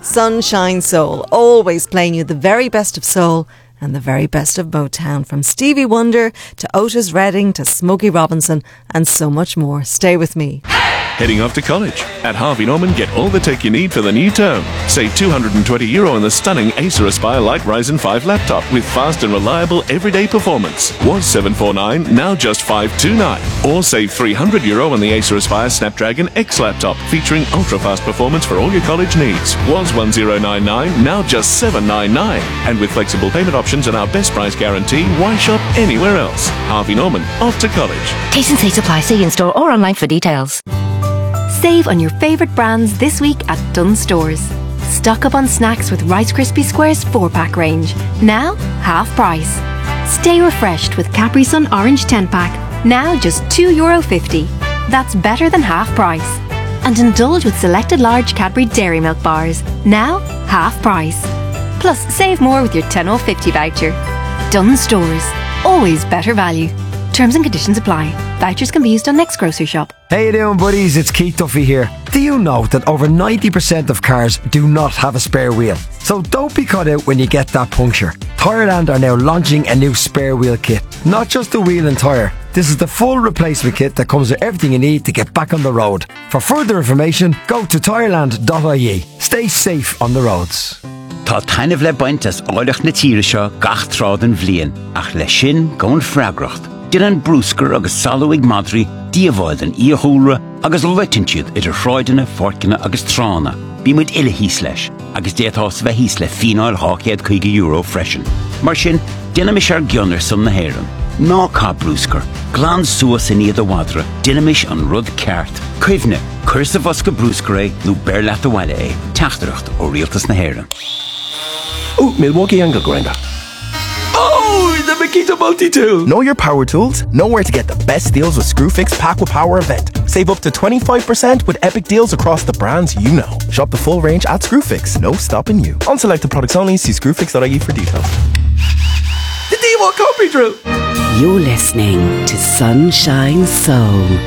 Sunshine Soul, always playing you the very best of soul and the very best of Motown, from Stevie Wonder to Otis Redding to Smokey Robinson and so much more. Stay with me. Heading off to college? At Harvey Norman, get all the tech you need for the new term. Save €220 on the stunning Acer Aspire Light Ryzen 5 laptop with fast and reliable everyday performance. Was $749, now just $529. Or save €300 on the Acer Aspire Snapdragon X laptop featuring ultra-fast performance for all your college needs. Was $1099, now just $799. And with flexible payment options and our best price guarantee, why shop anywhere else? Harvey Norman, off to college. T&C supply. See in store or online for details. Save on your favourite brands this week at Dunnes Stores. Stock up on snacks with Rice Krispie Squares 4-pack range. Now, half price. Stay refreshed with Capri Sun Orange 10-pack. Now just €2.50. That's better than half price. And indulge with selected large Cadbury Dairy Milk bars. Now, half price. Plus, save more with your $10.50 voucher. Dunnes Stores. Always better value. Terms and conditions apply. Vouchers can be used on next grocery shop. How you doing, buddies? It's Keith Duffy here. Do you know that over 90% of cars do not have a spare wheel? So don't be caught out when you get that puncture. Tyreland are now launching a new spare wheel kit. Not just a wheel and tyre. This is the full replacement kit that comes with everything you need to get back on the road. For further information, go to tyreland.ie. Stay safe on the roads. Tá tainmh le baint as áileach na tíre seo gach trád an bhliain, ach le sin gón freagracht. Din an brúscar agus salúig madri, díomháid an íothúra agus leitinsúd idir shráideanna, forcanna agus trána. Bí muid ile hís leis, agus déatás bheith hís le fínáil €850 freisin. Mar sin, dinamis ar gionnar san na héireann. Ná cá brúscar, glán suas in iad a wadra, dinamis an rud ceart. Cuimhne, cursa bhosca brúscar é, nó bearlaat a bhaile é, teachtareacht ó rialtas na héireann. Ooh, Milwaukee angle grinder. Oh, the Makita multi-tool! Know your power tools? Know where to get the best deals with Screwfix Pack with Power event. Save up to 25% with epic deals across the brands you know. Shop the full range at Screwfix. No stopping you. On selected products only. See screwfix.ie for details. The Devo Copy Drill! You're listening to Sunshine Soul.